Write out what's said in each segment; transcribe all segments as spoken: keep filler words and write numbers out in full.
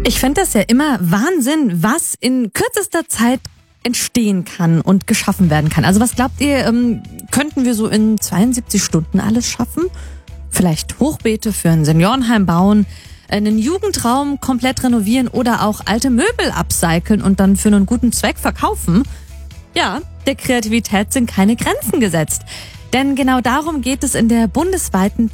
Ich finde das ja immer Wahnsinn, was in kürzester Zeit entstehen kann und geschaffen werden kann. Also was glaubt ihr, ähm, könnten wir so in zweiundsiebzig Stunden alles schaffen? Vielleicht Hochbeete für ein Seniorenheim bauen, einen Jugendraum komplett renovieren oder auch alte Möbel upcyclen und dann für einen guten Zweck verkaufen? Ja, der Kreativität sind keine Grenzen gesetzt. Denn genau darum geht es in der bundesweiten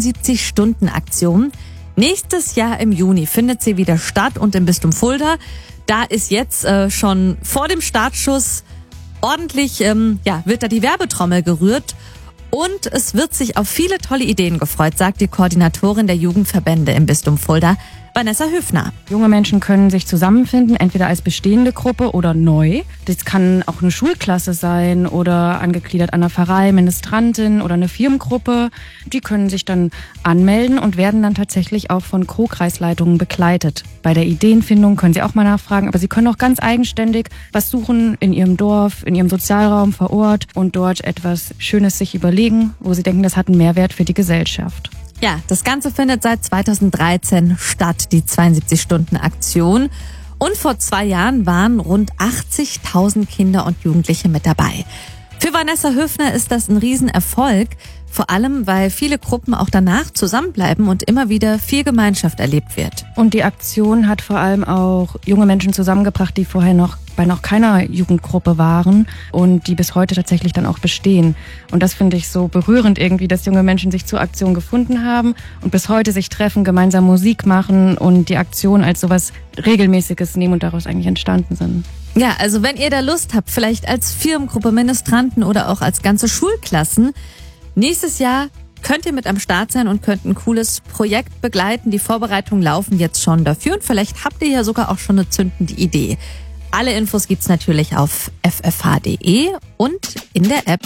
zweiundsiebzig-Stunden-Aktion. Nächstes Jahr im Juni findet sie wieder statt und im Bistum Fulda. Da ist jetzt äh, schon vor dem Startschuss ordentlich, ähm, ja, wird da die Werbetrommel gerührt. Und es wird sich auf viele tolle Ideen gefreut, sagt die Koordinatorin der Jugendverbände im Bistum Fulda, Vanessa Höfner. Junge Menschen können sich zusammenfinden, entweder als bestehende Gruppe oder neu. Das kann auch eine Schulklasse sein oder angegliedert an einer Pfarrei, Ministrantin oder eine Firmengruppe. Die können sich dann anmelden und werden dann tatsächlich auch von Co-Kreisleitungen begleitet. Bei der Ideenfindung können sie auch mal nachfragen, aber sie können auch ganz eigenständig was suchen in ihrem Dorf, in ihrem Sozialraum vor Ort und dort etwas Schönes sich überlegen, wo sie denken, das hat einen Mehrwert für die Gesellschaft. Ja, das Ganze findet seit zweitausenddreizehn statt, die zweiundsiebzig-Stunden-Aktion. Und vor zwei Jahren waren rund achtzigtausend Kinder und Jugendliche mit dabei. Für Vanessa Höfner ist das ein Riesenerfolg, vor allem weil viele Gruppen auch danach zusammenbleiben und immer wieder viel Gemeinschaft erlebt wird. Und die Aktion hat vor allem auch junge Menschen zusammengebracht, die vorher noch bei noch keiner Jugendgruppe waren und die bis heute tatsächlich dann auch bestehen. Und das finde ich so berührend irgendwie, dass junge Menschen sich zur Aktion gefunden haben und bis heute sich treffen, gemeinsam Musik machen und die Aktion als sowas Regelmäßiges nehmen und daraus eigentlich entstanden sind. Ja, also wenn ihr da Lust habt, vielleicht als Firmengruppe, Ministranten oder auch als ganze Schulklassen, nächstes Jahr könnt ihr mit am Start sein und könnt ein cooles Projekt begleiten. Die Vorbereitungen laufen jetzt schon dafür und vielleicht habt ihr ja sogar auch schon eine zündende Idee. Alle Infos gibt's natürlich auf f f h punkt d e und in der App